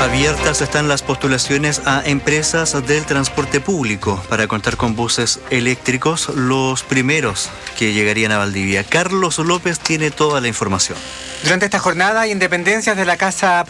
Abiertas están las postulaciones a empresas del transporte público para contar con buses eléctricos, los primeros que llegarían a Valdivia. Carlos López tiene toda la información. Durante esta jornada hay en dependencias de la Casa